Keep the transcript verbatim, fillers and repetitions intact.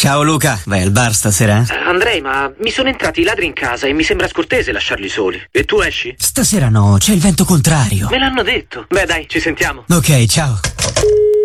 Ciao Luca, vai al bar stasera? Eh, Andrei, ma mi sono entrati i ladri in casa e mi sembra scortese lasciarli soli. E tu esci? Stasera no, c'è il vento contrario. Me l'hanno detto. Beh dai, ci sentiamo. Ok, ciao.